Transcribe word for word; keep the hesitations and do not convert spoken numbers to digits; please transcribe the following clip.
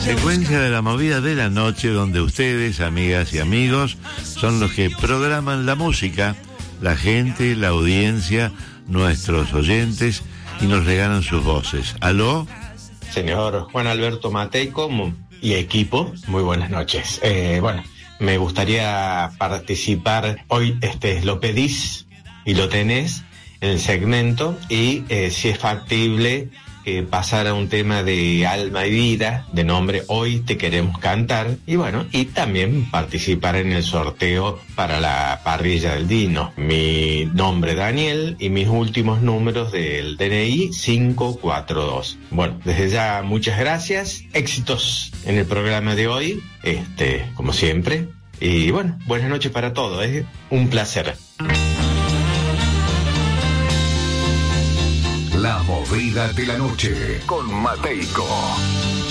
secuencia de la movida de la noche, donde ustedes, amigas y amigos, son los que programan la música, la gente, la audiencia, nuestros oyentes, y nos regalan sus voces. ¿Aló? Señor Juan Alberto Mateico y equipo, muy buenas noches. Eh, bueno, me gustaría participar hoy, este, lo pedís y lo tenés en el segmento, y eh, si es factible eh, pasar a un tema de alma y vida, de nombre Hoy Te Queremos Cantar, y bueno, y también participar en el sorteo para la parrilla del Dino. Mi nombre Daniel y mis últimos números del D N I cinco cuatro dos. Bueno, desde ya muchas gracias, éxitos en el programa de hoy, este, como siempre, y bueno, buenas noches para todos, es ¿eh? un placer. La movida de la noche con Mateico.